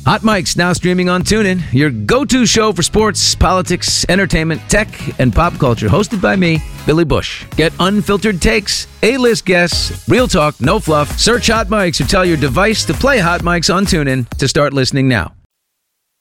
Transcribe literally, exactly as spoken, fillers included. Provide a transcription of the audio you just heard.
Hot Mics now streaming on TuneIn, your go-to show for sports, politics, entertainment, tech, and pop culture. Hosted by me, Billy Bush. Get unfiltered takes, A-list guests, real talk, no fluff. Search Hot Mics or tell your device to play Hot Mics on TuneIn to start listening now.